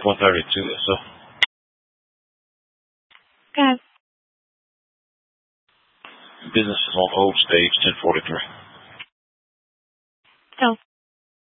132, yes, sir. Go. Business is on hold, stage 1043. Go.